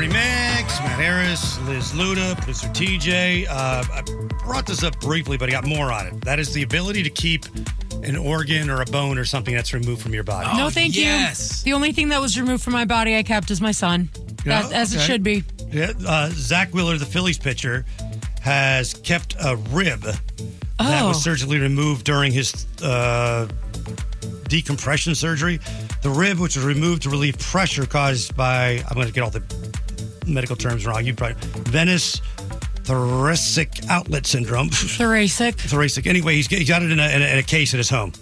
Morning Mix, Matt Harris, Liz Luda, producer TJ. I brought this up briefly, but I got more on it. That is the ability to keep an organ or a bone or something that's removed from your body. No, thank you. The only thing that was removed from my body I kept is my son. As it should be. Yeah, Zach Wheeler, the Phillies pitcher, has kept a rib that was surgically removed during his decompression surgery. The rib, which was removed to relieve pressure caused by, I'm going to get all the medical terms wrong, you probably, venous thoracic outlet syndrome. Thoracic. Anyway, he's got it in a case at his home.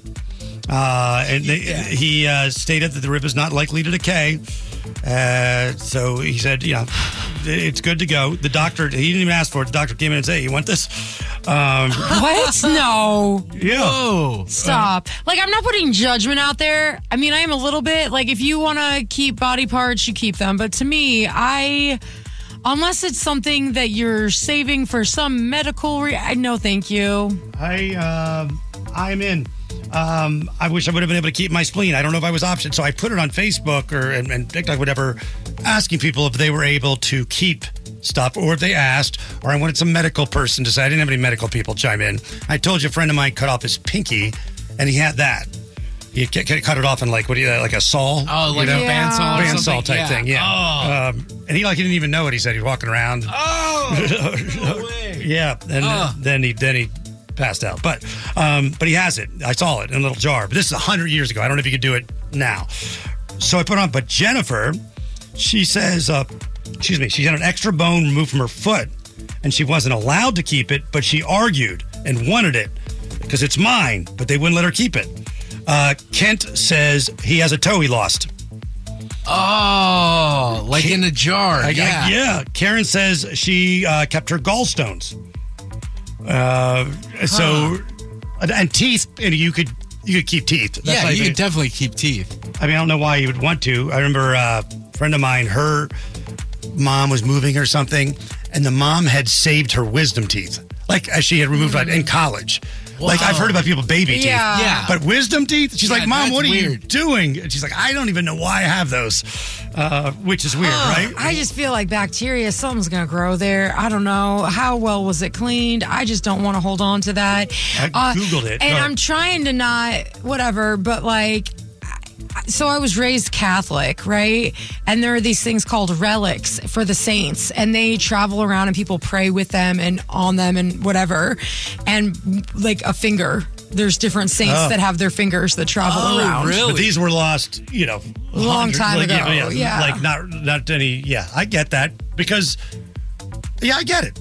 He stated that the rib is not likely to decay. So he said, it's good to go. The doctor, he didn't even ask for it. The doctor came in and said, hey, you want this? What? No. Yeah. Whoa. Stop. I'm not putting judgment out there. I mean, I am a little bit. If you want to keep body parts, you keep them. But to me, unless it's something that you're saving for some medical, no, thank you. I'm in. I wish I would have been able to keep my spleen. I don't know if I was optioned. So I put it on Facebook and TikTok, whatever, asking people if they were able to keep stuff or if they asked, or I wanted some medical person to say. I didn't have any medical people chime in. I told you a friend of mine cut off his pinky and he had that. He cut it off in like a saw? Oh, like a bandsaw or bandsaw type thing, yeah. And he didn't even know it. He said he was walking around. Oh, no way. Yeah, and then he passed out. But he has it. I saw it in a little jar. But this is 100 years ago. I don't know if you could do it now. So I put it on. But Jennifer, she says, she had an extra bone removed from her foot, and she wasn't allowed to keep it, but she argued and wanted it because it's mine, but they wouldn't let her keep it. Kent says he has a toe he lost. Oh, in a jar. Yeah. Karen says she kept her gallstones. And teeth, and you could keep teeth. That's you could definitely keep teeth. I mean, I don't know why you would want to. I remember a friend of mine, her mom was moving or something, and the mom had saved her wisdom teeth, as she had removed in college. Wow. I've heard about people baby teeth. Yeah. But wisdom teeth? She's like, Mom, what are you doing? And she's like, I don't even know why I have those, which is weird, right? I just feel like bacteria, something's going to grow there. I don't know. How well was it cleaned? I just don't want to hold on to that. I Googled it. And I'm trying to not, whatever, but so I was raised Catholic, right? And there are these things called relics for the saints, and they travel around and people pray with them and on them and whatever. And a finger, there's different saints that have their fingers that travel around. Really? But these were lost, long time ago. Not any. Yeah, I get that because. Yeah, I get it.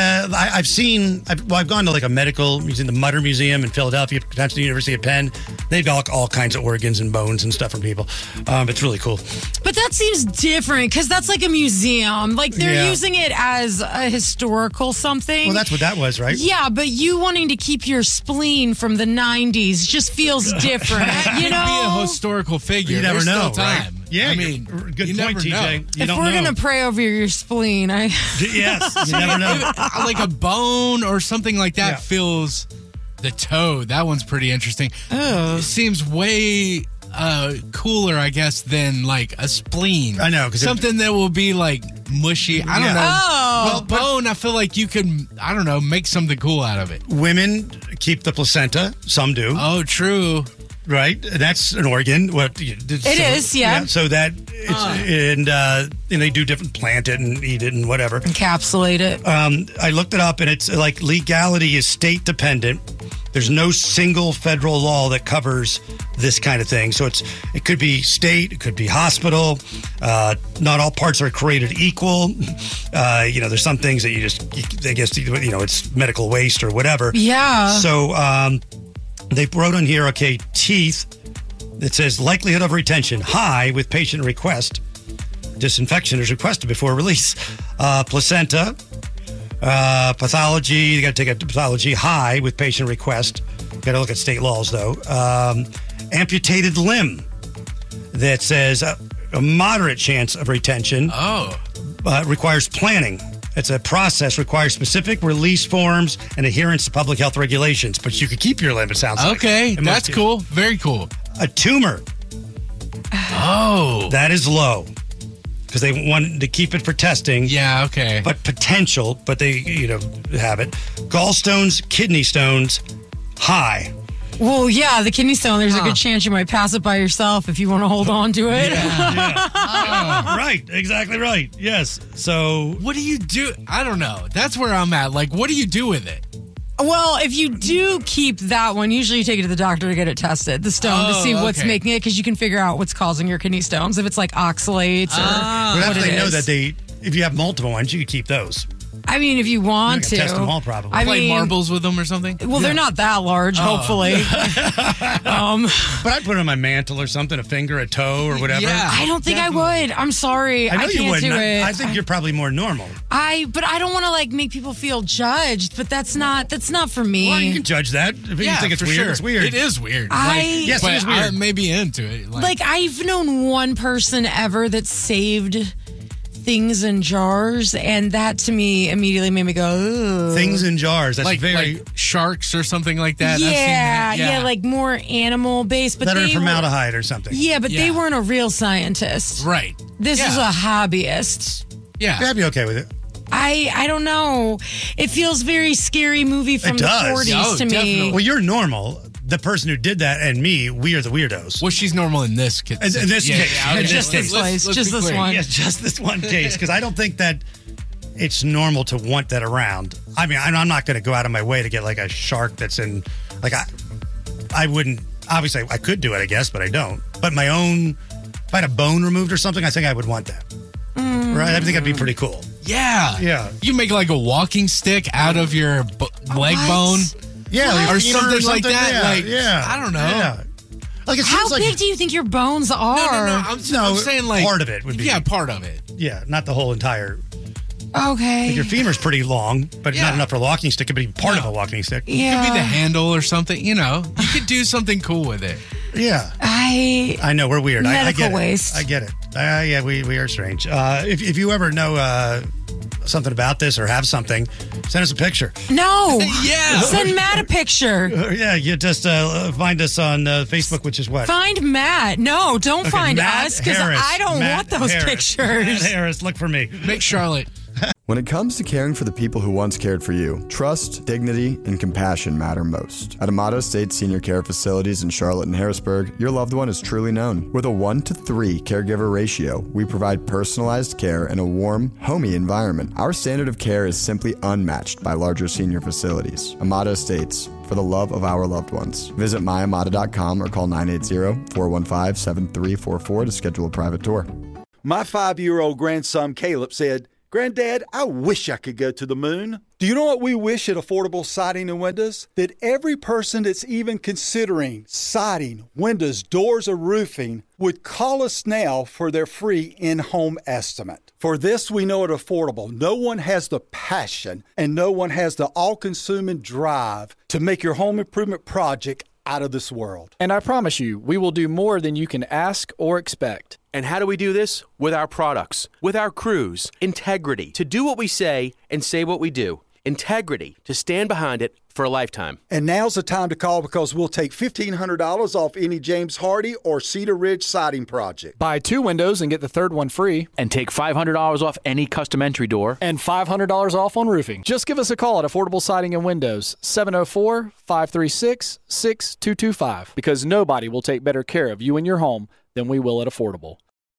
I've gone to a medical museum, the Mutter Museum in Philadelphia, Penn University of Penn. They've got all kinds of organs and bones and stuff from people. It's really cool. But that seems different because that's like a museum. They're using it as a historical something. Well, that's what that was, right? Yeah, but you wanting to keep your spleen from the 90s just feels different. Be a historical figure. You never There's know, still time. Right? Yeah, I mean, good point, TJ. If we're going to pray over your spleen, yes, you never know. A bone or something like that fills the toe. That one's pretty interesting. Oh. It seems way cooler, I guess, than a spleen. I know. Something that will be mushy. I don't know. Oh. Well, bone, I feel like you could, make something cool out of it. Women keep the placenta. Some do. Oh, true. Right, that's an organ. It is, yeah. So that it's and they do different, plant it and eat it and whatever, encapsulate it. I looked it up, and it's legality is state dependent. There's no single federal law that covers this kind of thing. So it could be state, it could be hospital. Not all parts are created equal. There's some things that it's medical waste or whatever. Yeah. So. They wrote on here, teeth. It says likelihood of retention high with patient request. Disinfection is requested before release. Placenta, pathology. You got to take a pathology high with patient request. Got to look at state laws though. Amputated limb. That says a moderate chance of retention. Oh, requires planning. It's a process, requires specific release forms and adherence to public health regulations. But you could keep your limb, it sounds like. Okay, that's cool. Very cool. A tumor. Oh. That is low. because they wanted to keep it for testing. Yeah, okay. But potential, but they, have it. Gallstones, kidney stones, high. Well, yeah, the kidney stone, there's a good chance you might pass it by yourself if you want to hold on to it. Yeah. Right, exactly right. Yes. So what do you do? I don't know. That's where I'm at. Like, what do you do with it? Well, if you do keep that one, usually you take it to the doctor to get it tested, the stone, to see what's making it, because you can figure out what's causing your kidney stones, if it's like oxalates or what it is. They know that if you have multiple ones, you can keep those. I mean, if you want to. Test them all, probably. Play marbles with them or something? Well, they're not that large, hopefully. But I'd put it on my mantle or something, a finger, a toe, or whatever. Yeah, I don't think I would. I'm sorry. I know can't you wouldn't. do it. I think you're probably more normal. But I don't want to make people feel judged. But that's not for me. Well, you can judge that if you think it's weird. Sure. It's weird. It is weird. Yes, it is weird. I may be into it. I've known one person ever that saved things in jars, and that to me immediately made me go, ugh. Things in jars. That's like sharks or something like that. Yeah, like more animal based, but that they are formaldehyde or something. Yeah, but they weren't a real scientist. Right. This is a hobbyist. Yeah. I'd be okay with it. I don't know. It feels very scary movie from the 40s to me. Definitely. Well, you're normal. The person who did that and me, we are the weirdos. Well, she's normal in this case. In this case. Just this place. Just this one. Yeah, just this one case. Because I don't think that it's normal to want that around. I mean, I'm not going to go out of my way to get like a shark that's in, I wouldn't, obviously I could do it, I guess, but I don't. But my own, if I had a bone removed or something, I think I would want that. Right? I think that'd be pretty cool. Yeah. Yeah. You make like a walking stick out of your leg bone. Yeah, or something like that. Yeah, I don't know. Yeah. How big do you think your bones are? No. I'm saying part of it would be. Yeah, part of it. Yeah, not the whole entire. Okay. Your femur's pretty long, but not enough for a walking stick. It could be part of a walking stick. Yeah. It could be the handle or something. You could do something cool with it. Yeah. I know, we're weird. I get waste. It. I get it. Yeah, we are strange. If you ever know something about this or have something, send us a picture. No. Yeah. Send Matt a picture. Yeah, you just find us on Facebook, which is what? Find Matt. No, don't find Matt us, because Harris. I don't want those pictures. Matt Harris, look for me. Make Charlotte. When it comes to caring for the people who once cared for you, trust, dignity, and compassion matter most. At Amato State Senior Care Facilities in Charlotte and Harrisburg, your loved one is truly known. With a 1-to-3 caregiver ratio, we provide personalized care in a warm, homey environment. Our standard of care is simply unmatched by larger senior facilities. Amato States, for the love of our loved ones. Visit myamata.com or call 980-415-7344 to schedule a private tour. My 5-year-old grandson Caleb said, "Granddad, I wish I could go to the moon." Do you know what we wish at Affordable Siding and Windows? That every person that's even considering siding, windows, doors, or roofing would call us now for their free in-home estimate. For this, we know at Affordable, no one has the passion and no one has the all-consuming drive to make your home improvement project out of this world. And I promise you, we will do more than you can ask or expect. And how do we do this? With our products, with our crews. Integrity, to do what we say and say what we do. Integrity, to stand behind it for a lifetime. And now's the time to call, because we'll take $1,500 off any James Hardy or Cedar Ridge siding project. Buy 2 windows and get the third one free. And take $500 off any custom entry door. And $500 off on roofing. Just give us a call at Affordable Siding and Windows, 704-536-6225. Because nobody will take better care of you and your home than we will at Affordable.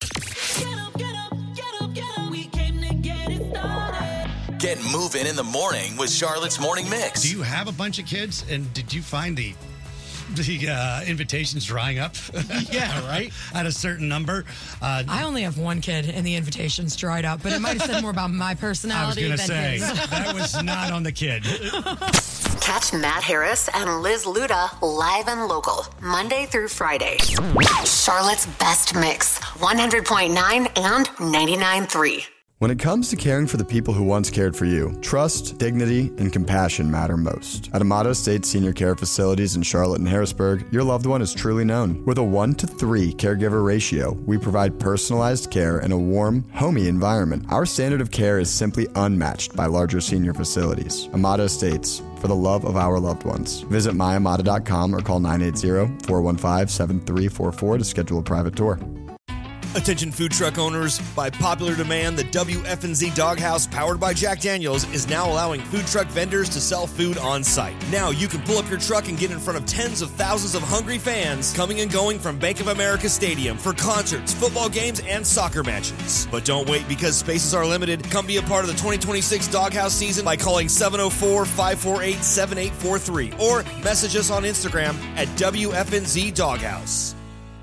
Get moving in the morning with Charlotte's Morning Mix. Do you have a bunch of kids, and did you find the invitations drying up? Yeah, right? At a certain number. I only have one kid, and the invitations dried up, but it might have said more about my personality than his. I was going to say, that was not on the kid. Catch Matt Harris and Liz Luda live and local, Monday through Friday. Charlotte's Best Mix, 100.9 and 99.3. When it comes to caring for the people who once cared for you, trust, dignity, and compassion matter most. At Amato State Senior Care Facilities in Charlotte and Harrisburg, your loved one is truly known. With a 1-to-3 caregiver ratio, we provide personalized care in a warm, homey environment. Our standard of care is simply unmatched by larger senior facilities. Amato States, for the love of our loved ones. Visit myamata.com or call 980-415-7344 to schedule a private tour. Attention food truck owners, by popular demand, the WFNZ Doghouse powered by Jack Daniels is now allowing food truck vendors to sell food on site. Now you can pull up your truck and get in front of tens of thousands of hungry fans coming and going from Bank of America Stadium for concerts, football games, and soccer matches. But don't wait because spaces are limited. Come be a part of the 2026 Doghouse season by calling 704-548-7843 or message us on Instagram at WFNZ Doghouse.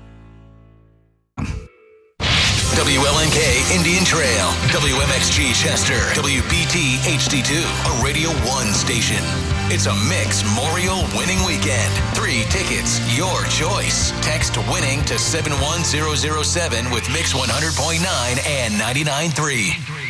WLNK Indian Trail, WMXG Chester, WPT HD2, a Radio 1 station. It's a Mix Memorial Winning Weekend. 3 tickets, your choice. Text WINNING to 71007 with Mix 100.9 and 99.3.